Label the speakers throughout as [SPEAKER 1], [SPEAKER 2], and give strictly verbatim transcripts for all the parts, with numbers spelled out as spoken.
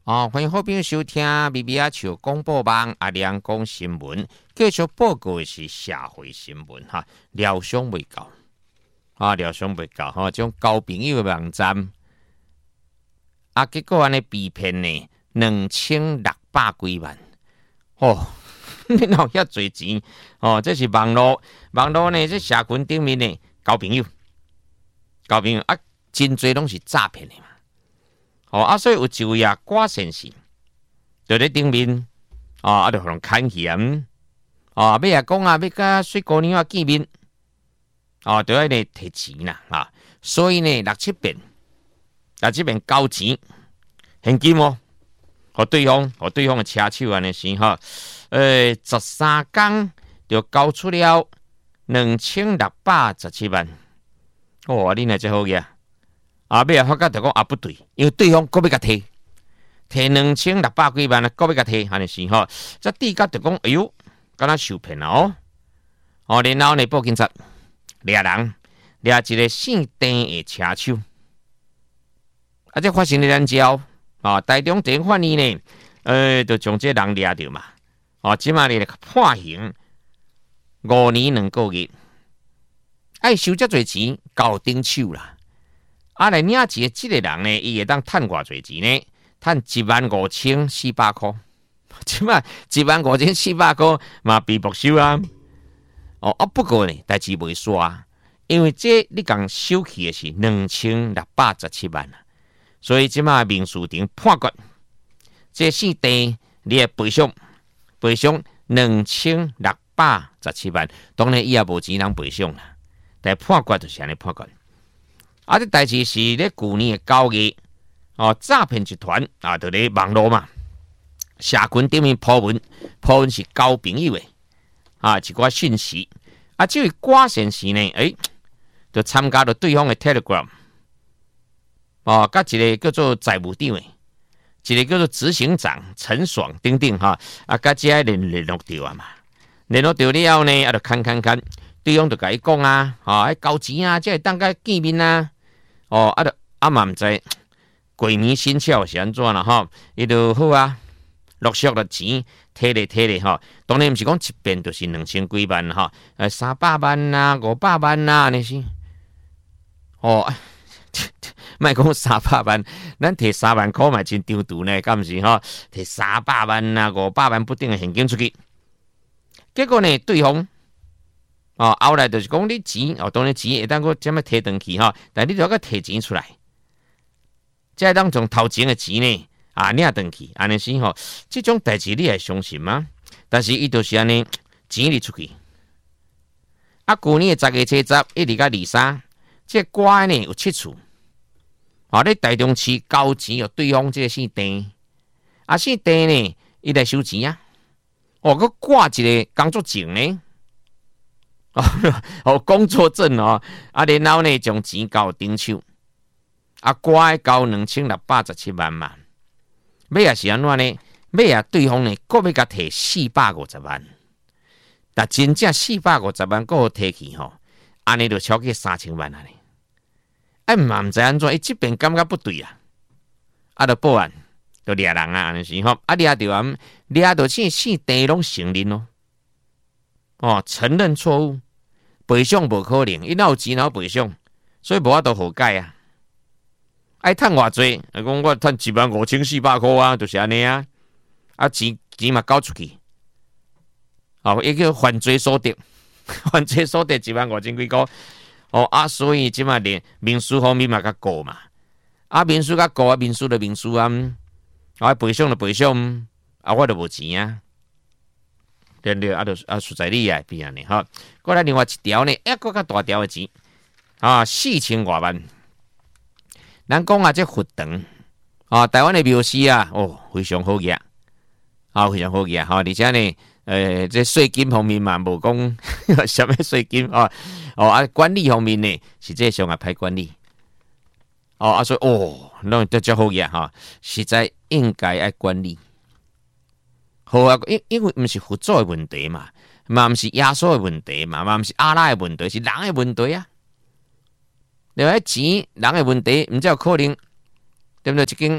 [SPEAKER 1] 哦，欢迎好朋友收听 B B 阿球广播网阿亮讲新闻，继续报告的是社会新闻哈，疗伤未够，啊，疗伤未够哈，种交朋友的网站，啊，结果安尼被骗呢，两千六百几万，哦，你哪有遐侪钱？哦，这是网络，网络呢，这社群顶面呢，交朋友，交朋友啊，真侪拢是诈骗的嘛。哦，啊，所以有一位啊，郭先生，就咧顶面，啊，啊，就互人牵嫌，啊，要啊讲啊，要甲水姑娘啊见面，啊，就喺咧摕钱啦，啊，所以呢，六七遍，六七遍交钱，现金哦，互对方，互对方嘅车手安尼先哈，诶、呃，十三天就交出了两千六百十七万，哦，你若真好嘅。啊，尾啊发觉就讲啊不对，因为对方搁要甲摕，摕两千六百几万啊，搁要甲摕，安尼是吼。这地甲就讲，哎呦，敢若受骗啦哦。哦，然后呢报警察，掠人，掠一个姓郑的车手。啊，这发生了咱招啊，台中地法院呢，呃，就将这人掠着嘛。哦，即马呢判刑五年两个月，爱收遮侪钱，交顶手啦。啊，来领钱的这个人呢，伊会当趁偌侪钱呢？趁一万五千四百块，即嘛一万五千四百块嘛被没收啊！哦啊，不过呢，代志未煞，因为这你讲收去的是两千六百十七万啊，所以即嘛民事庭判决，这姓郑你的赔偿赔偿两千六百十七万，当然伊也无钱人赔偿啦，但判决就是安尼判决。啊！这代志是咧旧年的九月，哦，诈骗集团啊，就咧网络嘛，社群顶面铺文，铺文是交朋友的啊，一寡讯息。啊，这位郭先生呢，诶、欸，就参加了对方的 Telegram， 哦，甲一个叫做财务长的，一个叫做执行长陈爽等等哈，啊，甲这联联络到啊嘛，联络到了后呢，啊，就看看看，对方就甲伊讲啊，啊，爱交钱啊，即系当甲见面啊。哦，啊，就啊嘛毋知鬼迷心窍是安怎啦吼？伊就好啊，陆续的钱摕咧摕咧吼，当然毋是讲一遍就是两千几万吼，呃三百万啊、五百万啊，安尼是。哦，莫讲三百万，咱摕三万块嘛真丢丢呢，敢毋是吼？摕三百万啊、五百万不等的现金出去，结果呢，对方。哦，后来就是讲你钱，哦，当然钱会当我怎么摕回去哈，但你就要个摕钱出来，再当从头前的钱呢啊领回去，安尼先吼，这种代志你会相信吗？但是伊就是安尼钱你出去，啊，去年的十月七十一直到二三，这乖呢有七处，啊，咧台中市交钱有对方这个姓郑，啊姓郑呢，伊来收钱啊，哦，佮挂一个工作证呢。哦，工作证哦，啊，然后呢，将钱交顶手，啊，乖交两千六百十七万嘛。尾也是安怎呢？尾也对方呢，搁要甲摕四百五十万，但真正四百五十万搁好摕去吼，安尼就超过三千万啊！呢，哎嘛毋知安怎，伊即边感觉不对啊，啊，就报案，就掠人啊，安尼是吼，啊掠着啊，掠着这四地拢承认咯。哦，承认错误，赔偿无可能，伊哪有钱哪有赔偿，所以无法度好改啊。爱趁偌济，讲我趁一万五千四百块啊，就是安尼啊。啊钱钱嘛交出去，哦，伊叫犯罪所得，犯罪所得一万五千几块。哦啊，所以即嘛连民事方面嘛较高嘛，啊民事较高啊，民事就民事啊，啊赔偿就赔偿，啊我就无钱啊。对对，啊，就啊，实在厉害，变安尼哈。过来另外一条呢，一个较大条的钱啊，四千外万。咱讲啊，这佛堂啊，台湾的庙寺啊，哦，非常好个，啊，非常好个哈。而且呢，呃，这税金方面嘛，无讲什么税金啊，哦啊，管理方面呢，实际上也歹管理。哦啊，所以哦，那这叫好个哈，实在应该爱管理。好啊，因因为毋是佛祖的问题嘛，嘛毋是耶稣的问题嘛，嘛毋是阿拉的问题，是人的问题啊。你话钱人的问题，毋才有可能，对不对？一间一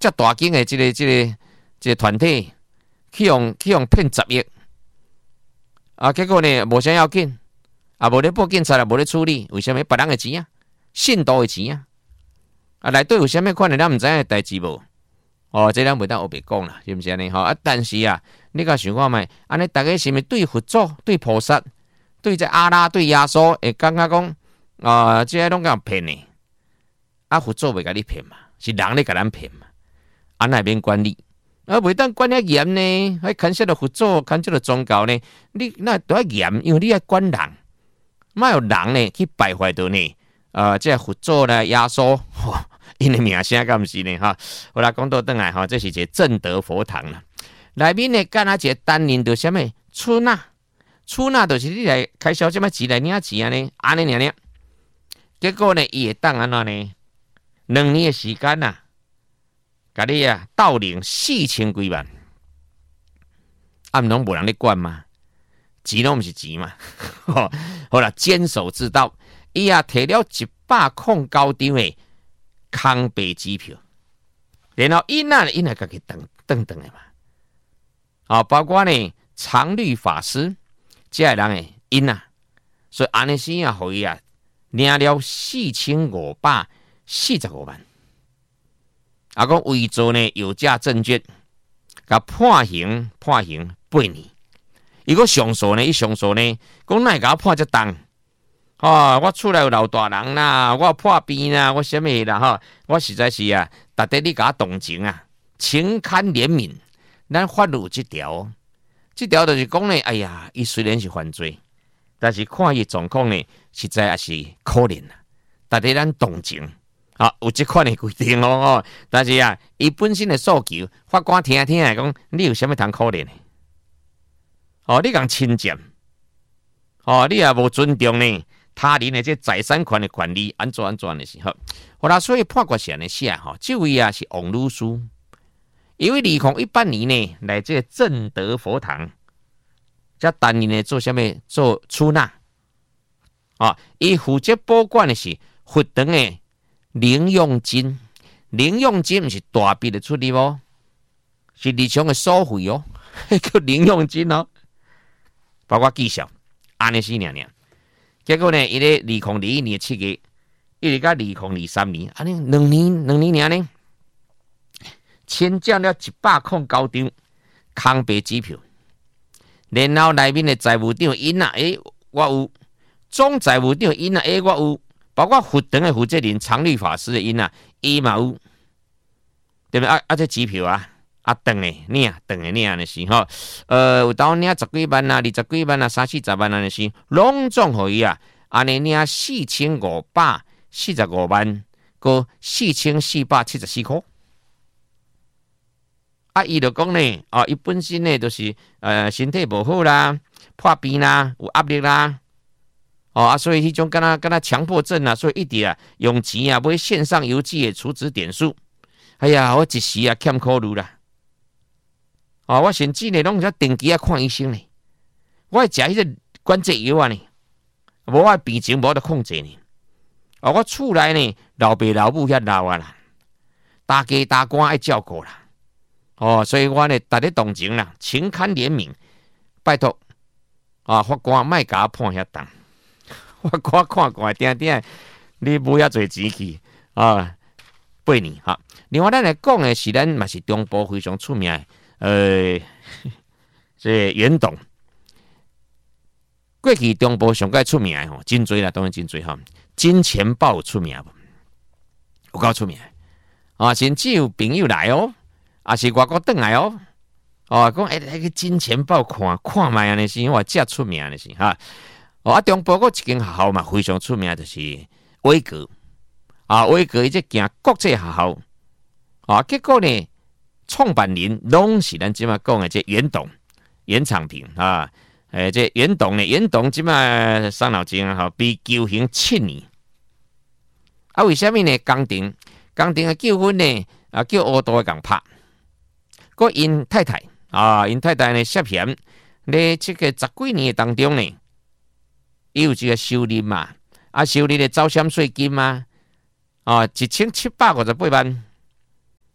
[SPEAKER 1] 遮大间的这个这个这个团体去用去用骗十亿，啊，结果呢无啥要紧，啊，无咧报警察啦，无咧处理，为什么？别人的钱啊，信徒的钱啊，啊，内底有啥物款的咱毋知影的代志无？哦，这咱袂当后白讲啦，是毋是安尼吼？啊，但是啊，你甲想看觅，安尼大家是毋是对佛祖、对菩萨、对这阿拉、对耶稣，会感觉讲啊、呃，这些拢甲骗呢？啊，佛祖袂甲你骗嘛，是人咧甲咱骗嘛？啊，那免管理，啊，袂当管遐严呢？还牵涉到佛祖，牵涉到宗教呢？你那都要严，因为你要管人，莫有人呢去败坏到呢？呃，这佛祖啦、耶稣。因的名声敢毋是呢？哈，好啦，讲到转来哈，这是一个正德佛堂啦。内面呢，干那一个单人着什么？出纳，出纳就是你来开销什么钱来领钱安尼，安尼尔尔。结果呢，伊会当安怎呢？两年的时间呐、啊，甲你啊盗领四千几万，啊，毋拢无人咧管嘛？钱拢毋是钱嘛？好啦，监守自盗，伊啊摕了一百空九张的空白支票，然后因啊因啊，家己等等等的嘛，啊，包括呢常律法师这个人诶因啊，所以安尼时啊，互伊啊领了四千五百四十五万，啊，讲伪造呢有价证券，甲判刑判刑八年，伊个上诉呢，伊上诉呢，讲哪会甲判遮重？哦，我厝内有老大人啦，我破病啦，我什么啦哈？我实在是啊，值得你甲我同情啊，情堪怜悯。咱法律这条，这条就是讲呢，哎呀，伊虽然是犯罪，但是看伊状况呢，实在也是可怜啦，值得咱同情啊。有这款的规定哦，哦但是啊，伊本身的诉求，法官听听来讲，你有啥物通可怜的？哦，你讲侵占，哦，你也无尊重呢？他人的这财产权的权利，安怎安怎的是好，好啦，所以判决上的写哈，这位啊是王律师，因为二零一八年呢来这正德佛堂，这担任呢做什么？做出纳啊，伊负责保管的是佛堂的零用金，零用金不是大笔的出力哦，是日常的收费哦，叫零用金哦，包括绩效，安尼是两两。结果呢，伊咧二零二一年七月，一直到二零二三年，安尼两年两年呢，签缴了一百空九张空白支票，然后内面的财务长因啊，诶，我有；总财务长因啊，诶，我有；包括佛堂的负责人常律法师的因啊，伊嘛有，对不对？啊啊，这支票啊，啊，等诶，领等诶领的是吼，呃，有当领十几万啊，二十几万啊，三四十万啊的是，拢总互伊啊，安尼领四千五百四十五万，个四千四百七十四块。啊，伊就讲呢，啊，伊本身呢就是呃身体无好啦，破病啦，有压力啦，哦啊，所以迄种敢若敢若强迫症啊，所以一直啊用钱啊买线上邮寄的储值点数。哎呀，我一时啊欠考虑啦。哦，我甚至呢拢要定期啊看医生呢，我会食迄个关节药啊呢，无我病情无得控制呢。哦，我厝内呢老爸老母遐老啊啦，大家大官爱照顾啦。哦，所以我呢值得同情啦，情堪怜悯，拜托啊，法官莫甲我判遐重，法官看过来定定，你买遐侪钱去啊，八年哈。另外，咱来讲的是咱嘛是中部非常出名的。呃，这袁董，过去中部上界出名的吼，真多啦，当然真多哈。金钱豹出名无？有够出名啊！甚至有朋友来哦，也是外国转来哦，哦，讲哎，那个金钱豹看看卖安尼是，我真出名的是哈。哦，啊，中部嗰一间学校嘛，非常出名，就是威格啊，威格伊这行国际学校啊，结果呢？创办人拢是咱即马讲的这袁董、袁昌平啊，诶，这袁董呢，袁董即马伤脑筋啊，被囚刑七年。啊，为什么呢？工程工程的纠纷呢？啊，叫乌道共拍。个因太太啊，因太太呢涉嫌咧，这个十几年当中呢，伊有一个收入嘛，啊，收入的招商税金嘛，啊，一千七百五十八万。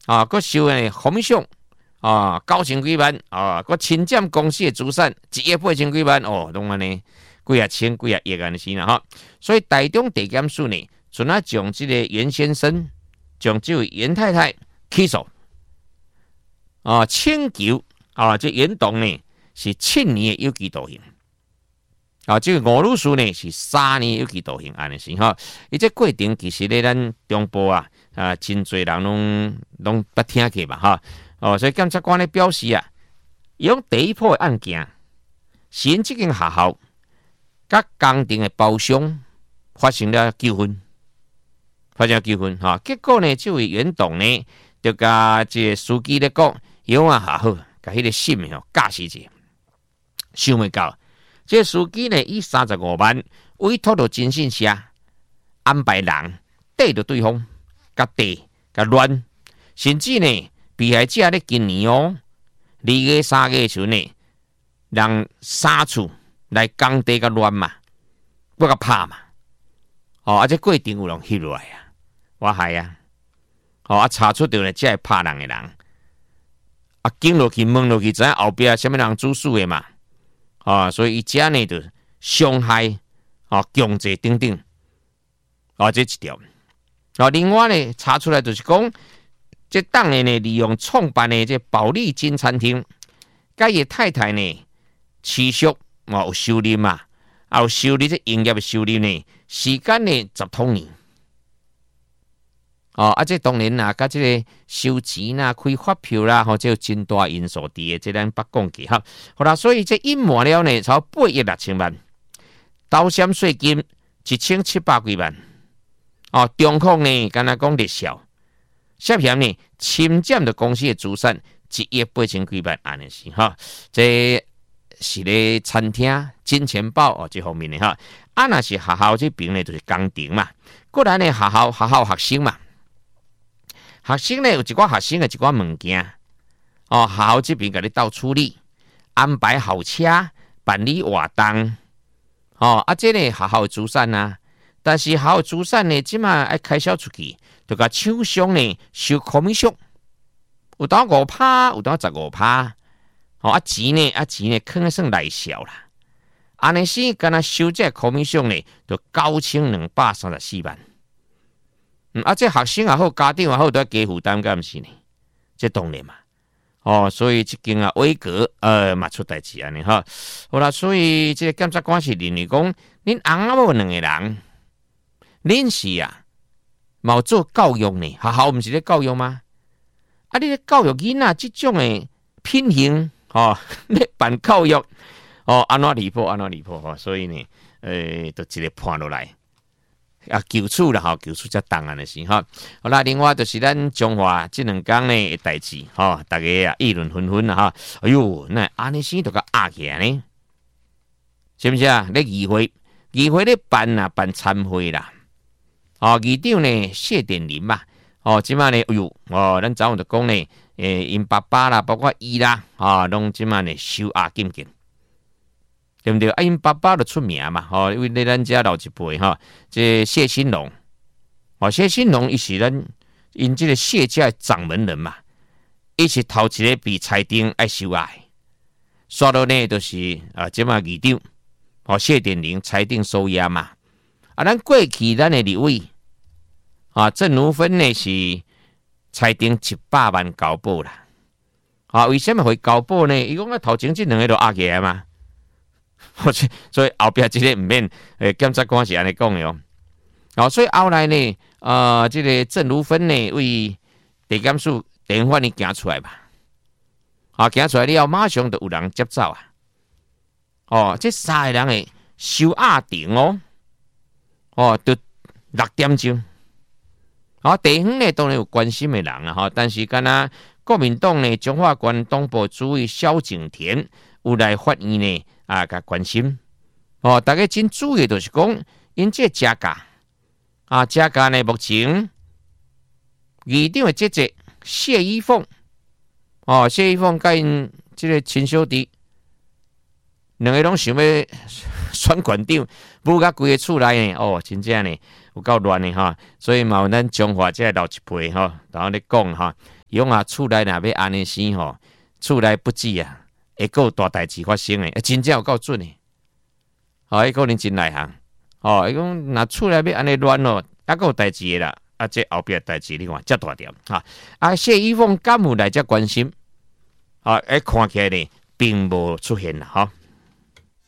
[SPEAKER 1] 啊，佮收呢风险啊九千几万啊，佮侵占公司的资产一亿八千几万哦，拢安尼几啊千几啊亿安尼是啦哈。所以台中地检署呢，准啊将这个袁先生，将这位袁太太起诉啊，请求啊，这袁董呢是七年的有期徒刑。啊，这个吴律师呢是三年有期徒刑，安尼是哈。伊这过程其实咧，咱中部啊，啊，真侪人拢拢捌听过嘛哈。哦，所以检察官咧表示啊，用第一波的案件，新这间学校甲工程的包商发生了纠纷，发生了纠纷哈。结果呢，这位袁董呢，就甲这个司机咧讲，用啊下好，甲迄个心吼驾驶者，想袂到。这个司机呢，以三十五万委托到征信社，安排人缀着对方，甲缀甲乱，甚至呢，被害者咧今年哦，二月三月时呢，让三处来工地甲乱嘛，我甲拍嘛，哦，啊，这过程有人翕落来啊，我害啊，哦，啊，查出着呢，这系拍人的人，啊，经落去问落去，知影后壁什么人主使的嘛。啊，所以伊遮呢就伤害啊、强制等等啊，这一条。啊，另外呢查出来就是讲，这当年呢利用创办的这保利金餐厅，甲伊太太呢持续啊有收入嘛，啊有收入这营业的收入呢，时间呢十多年。哦，啊，这当然啦，甲这个收钱啦、开发票啦，吼，这有真大因素伫的，这咱不讲起哈。好啦，所以这隐瞒了呢，超八亿六千万，倒险税金一千七百几万，哦，中控呢，敢若讲劣效，涉嫌呢侵占着公司的资产一亿八千几万，安尼是哈。这是咧餐厅、金钱豹哦，这方面的哈。啊，若是学校这边呢，就是工程嘛，过来呢学校学校学生嘛。学生呢有一寡学生的一寡物件，哦，学校这边甲你斗处理，安排校车办理活动，哦，啊，这呢学校的资产啊，但是学校的资产呢，即马爱开销出去，就甲厂商呢收口米箱，有当五趴，有当十五趴，哦，啊钱呢啊钱呢，可能算内销啦，安尼是敢若收这口米箱呢，就九千两百三十四万。嗯，啊，这学生也好，家长也好，都要加负担，敢毋是呢？这当然嘛，哦，所以这间啊，威格呃嘛出代志安尼哈。好啦，所以这个检察官是认为讲，恁翁仔某两个人，恁是啊，冇做教育呢，学校毋是咧教育吗？啊，你咧教育囡仔这种的品行，哦，咧办教育，哦，安怎离谱，安怎离谱哈？所以呢，呃，就直接判落来。啊，求处啦，吼，求处才当然的是哈。好啦，另外就是咱中华这两天呢的代志，哈，大家啊议论纷纷啦，哈。哎呦，那安尼生都个压起来呢，是不是啊？咧议会，议会咧办啊办参会啦，哦，议长呢谢点林嘛，哦，即马呢，哎呦，哦，咱早上就讲呢，诶，因爸爸啦，包括伊啦，啊，拢即马呢收押禁禁。对不对？啊，因爸爸就出名嘛，吼，因为咧咱家老一辈哈，这谢兴龙，哦，谢兴龙伊是咱因这个谢家掌门人嘛，伊是头一个被裁定爱收押，刷到呢就是啊，即马议长，哦，谢点玲裁定收押嘛，啊，咱过去咱的立委啊，郑如芬呢是裁定一百万交保啦，啊，为什么会交保呢？伊讲啊，头前这两个都压起来嘛。所以后壁这个唔免诶，检察官是安尼讲的哦。哦，所以后来呢，呃，这个郑如芬呢为地检署电话呢行出来吧，啊，行出来了后，马上就有人接走啊。哦，这三个人诶收押庭哦，哦，就六点钟。啊，地方呢当然有关心的人啊，哈，但是敢若国民党呢，中华关东部主委萧景田有来发言呢。啊，甲关心哦，大家真注意就是讲，因这加价啊，加价呢，目前议长的姐姐谢依凤哦，谢依凤甲因这个亲小弟两个拢想要选馆长，舞甲规个厝内呢，哦，真正呢有够乱的哈，所以嘛，咱中华这老一辈哈，然后咧讲哈。 用啊，厝内若要安尼生吼，厝内不止啊，会够有大代志发生诶，真正有够准诶。哦，伊可能真内行。哦，伊讲若厝内要安尼乱咯，还够有代志诶啦。啊，这后壁代志你看，遮大条哈。啊，谢依凤敢有来遮关心？啊，哎，看起来呢，并无出现啦，哈。